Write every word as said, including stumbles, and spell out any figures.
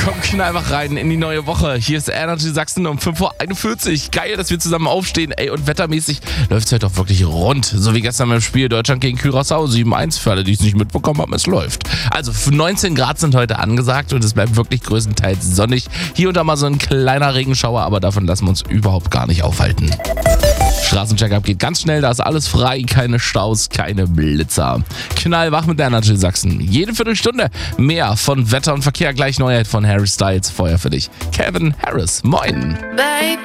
Komm, knall einfach rein in die neue Woche. Hier ist Energy Sachsen um fünf Uhr einundvierzig. Geil, dass wir zusammen aufstehen. Ey, und wettermäßig läuft es heute doch wirklich rund. So wie gestern beim Spiel Deutschland gegen Curaçao sieben eins. Für alle, die es nicht mitbekommen haben, es läuft. Also neunzehn Grad sind heute angesagt und es bleibt wirklich größtenteils sonnig. Hier und da mal so ein kleiner Regenschauer, aber davon lassen wir uns überhaupt gar nicht aufhalten. Straßencheck-up geht ganz schnell, da ist alles frei, keine Staus, keine Blitzer. Knallwach mit der Energy Sachsen. Jede Viertelstunde mehr von Wetter und Verkehr. Gleich Neuheit von Harry Styles. Feuer für dich. Calvin Harris, moin. Baby,